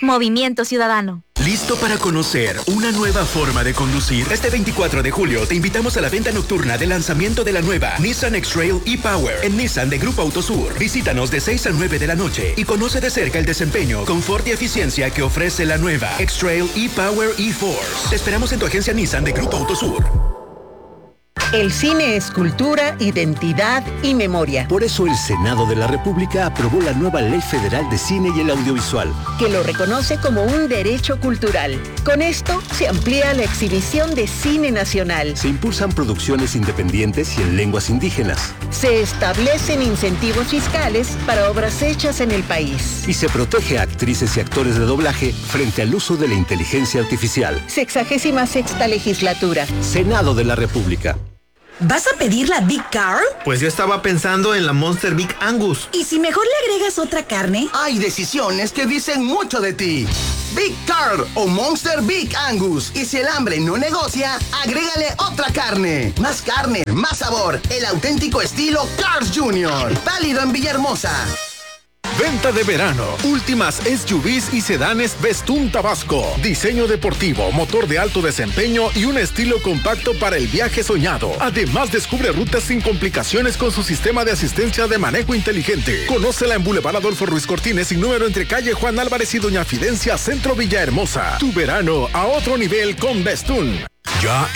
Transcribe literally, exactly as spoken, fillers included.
Movimiento Ciudadano. ¿Listo para conocer una nueva forma de conducir? Este veinticuatro de julio te invitamos a la venta nocturna de lanzamiento de la nueva Nissan X-Trail e-Power en Nissan de Grupo Autosur. Visítanos de seis a nueve de la noche y conoce de cerca el desempeño, confort y eficiencia que ofrece la nueva X-Trail e-Power e-Force. Te esperamos en tu agencia Nissan de Grupo Autosur. El cine es cultura, identidad y memoria. Por eso el Senado de la República aprobó la nueva Ley Federal de Cine y el Audiovisual, que lo reconoce como un derecho cultural. Con esto se amplía la exhibición de cine nacional. Se impulsan producciones independientes y en lenguas indígenas. Se establecen incentivos fiscales para obras hechas en el país. Y se protege a actrices y actores de doblaje frente al uso de la inteligencia artificial. Sexagésima sexta legislatura. Senado de la República. ¿Vas a pedir la Big Carl? Pues yo estaba pensando en la Monster Big Angus. ¿Y si mejor le agregas otra carne? Hay decisiones que dicen mucho de ti. Big Carl o Monster Big Angus. Y si el hambre no negocia, agrégale otra carne. Más carne, más sabor. El auténtico estilo Carl's junior Válido en Villahermosa. Venta de verano. Últimas S U Vs y sedanes Bestún Tabasco. Diseño deportivo, motor de alto desempeño y un estilo compacto para el viaje soñado. Además, descubre rutas sin complicaciones con su sistema de asistencia de manejo inteligente. Conócela en Boulevard Adolfo Ruiz Cortines, sin número entre calle Juan Álvarez y Doña Fidencia, Centro Villahermosa. Tu verano a otro nivel con Bestún. Ya